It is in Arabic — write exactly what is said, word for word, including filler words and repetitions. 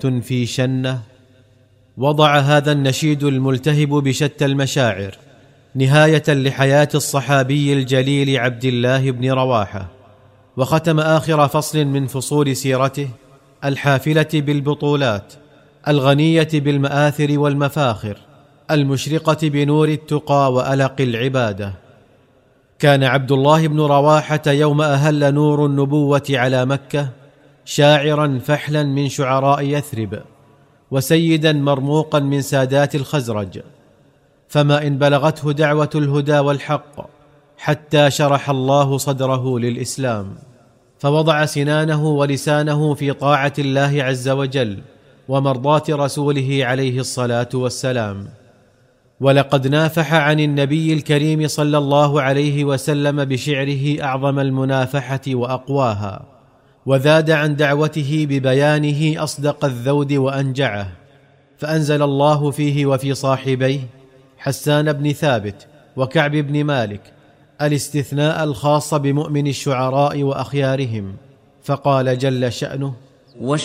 في شنه. وضع هذا النشيد الملتهب بشتى المشاعر نهاية لحياة الصحابي الجليل عبد الله بن رواحة، وختم آخر فصل من فصول سيرته الحافلة بالبطولات الغنية بالمآثر والمفاخر المشرقة بنور التقى وألق العبادة. كان عبد الله بن رواحة يوم أهل نور النبوة على مكة شاعرا فحلا من شعراء يثرب، وسيدا مرموقا من سادات الخزرج، فما إن بلغته دعوة الهدى والحق حتى شرح الله صدره للإسلام، فوضع سنانه ولسانه في طاعة الله عز وجل ومرضاة رسوله عليه الصلاة والسلام. ولقد نافح عن النبي الكريم صلى الله عليه وسلم بشعره أعظم المنافحة وأقواها، وذاد عن دعوته ببيانه أصدق الذود وأنجعه، فأنزل الله فيه وفي صاحبيه حسان بن ثابت وكعب بن مالك الاستثناء الخاص بمؤمن الشعراء وأخيارهم، فقال جل شأنه: